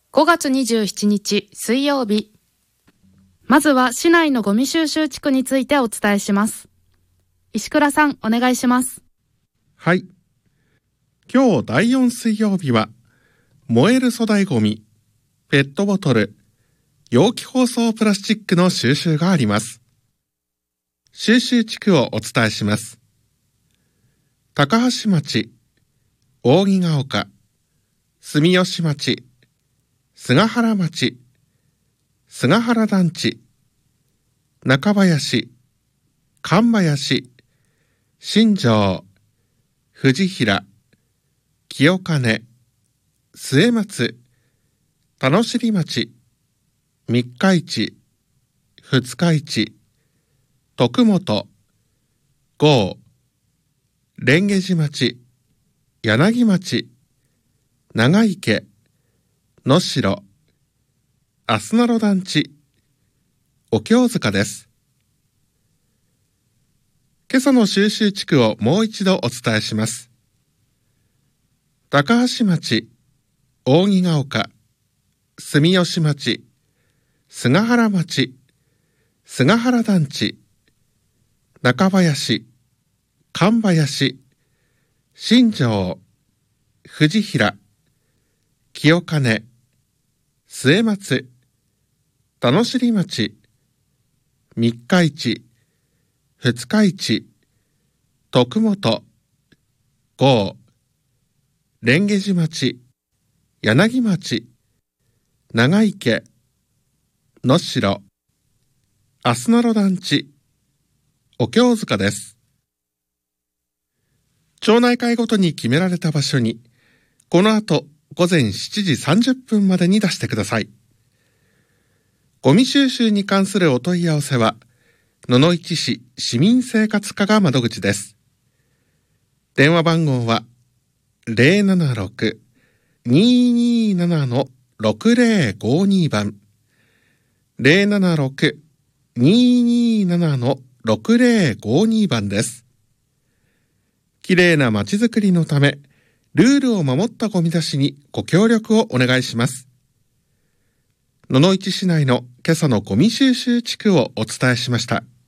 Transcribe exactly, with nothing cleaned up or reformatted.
ごがつにじゅうしちにち水曜日。まずは市内のゴミ収集地区についてお伝えします。石倉さん、お願いします。 はい。今日だいよん水曜日は、燃える粗大ゴミ、ペットボトル、容器包装プラスチックの収集があります。収集地区をお伝えします。高橋町、扇ヶ丘、住吉町、菅原町、菅原団地、中林、神林、新庄、藤平、清金、末松、田野尻町、三日市、二日市、徳本、郷、蓮華寺町、柳町、長池、能代、あすなろ団地、お経塚です。今朝の収集地区をもう一度お伝えします。高橋町、扇ヶ丘、住吉町、菅原町、菅原団地、中林、神林、新庄、藤平、清金、末松、田野尻町、三日市、二日市、徳本、郷、蓮華寺町、柳町、長池、能代、あすなろ団地、お経塚です。町内会ごとに決められた場所に、この後ごぜんしちじさんじゅっぷんまでに出してください。ゴミ収集に関するお問い合わせは、野々市市市民生活課が窓口です。電話番号は ゼロななろく にーにーなな のろくぜろごに 番 ゼロななろく にーにーなな のろくぜろごに 番です。きれいなまちづくりのため、ルールを守ったゴミ出しにご協力をお願いします。野々市市内の今朝のゴミ収集地区をお伝えしました。